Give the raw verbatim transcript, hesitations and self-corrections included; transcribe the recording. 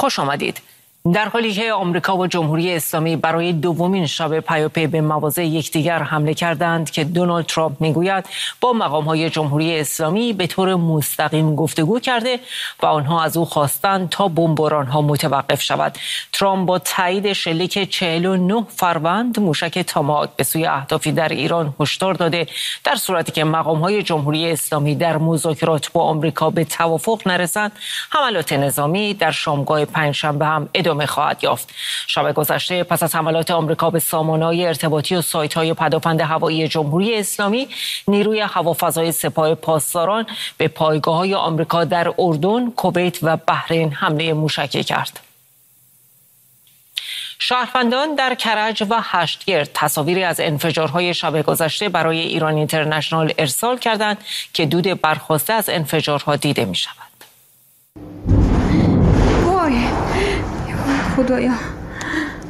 خوش آمدید. در حالی که آمریکا و جمهوری اسلامی برای دومین شب پیاپی به مواضع یکدیگر حمله کردند که دونالد ترامپ میگوید با مقام‌های جمهوری اسلامی به طور مستقیم گفتگو کرده و آنها از او خواستند تا بمباران‌ها متوقف شود. ترامپ با تایید شلیک چهل و نه فروند موشک تاماهاک به سوی اهدافی در ایران هشدار داده در صورتی که مقام‌های جمهوری اسلامی در مذاکرات با آمریکا به توافق نرسند، حملات نظامی در شامگاه پنجشنبه هم ادامه خواهد یافت. شب گذشته پس از حملات آمریکا به سامانه‌های ارتباطی و سایت‌های پدافند هوایی جمهوری اسلامی، نیروی هوافضای سپاه پاسداران به پایگاه‌های آمریکا در اردن، کویت و بحرین حمله موشکی کرد. شهروندان در کرج و هشتگرد تصاویری از انفجارهای شب گذشته برای ایران اینترنشنال ارسال کردند که دود برخاسته از انفجارها دیده می شود. وای خدایا.